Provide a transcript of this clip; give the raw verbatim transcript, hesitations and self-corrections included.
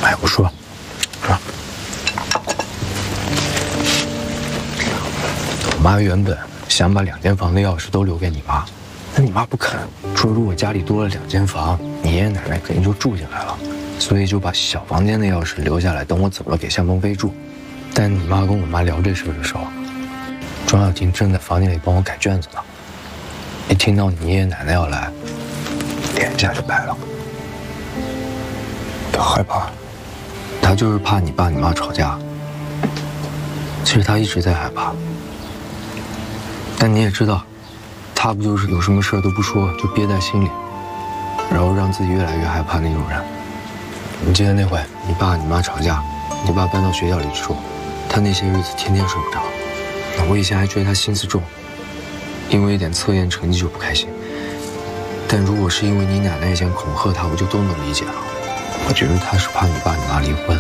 哎，我说，说，我妈原本想把两间房的钥匙都留给你妈，但你妈不肯，说如果家里多了两间房，你爷爷奶奶肯定就住进来了，所以就把小房间的钥匙留下来，等我走了给向鹏飞住。但你妈跟我妈聊这事的时候，庄小婷正在房间里帮我改卷子呢，一听到你爷爷奶奶要来，脸一下就白了。她害怕，她就是怕你爸你妈吵架。其实她一直在害怕，但你也知道，她不就是有什么事都不说，就憋在心里，然后让自己越来越害怕那种人。你记得那回你爸你妈吵架，你爸搬到学校里住，他那些日子天天睡不着。我以前还觉得他心思重，因为一点测验成绩就不开心。但如果是因为你奶奶以前恐吓他，我就都能理解了。我觉得他是怕你爸你妈离婚，